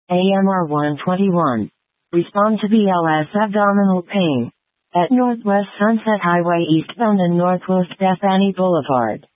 AMR 121. Respond to BLS abdominal pain. At Northwest Sunset Highway eastbound and Northwest Bethany Boulevard.